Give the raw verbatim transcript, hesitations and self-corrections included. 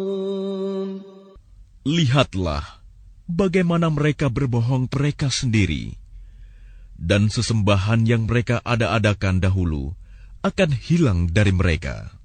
Lihatlah bagaimana mereka berbohong mereka sendiri, dan sesembahan yang mereka ada-adakan dahulu akan hilang dari mereka.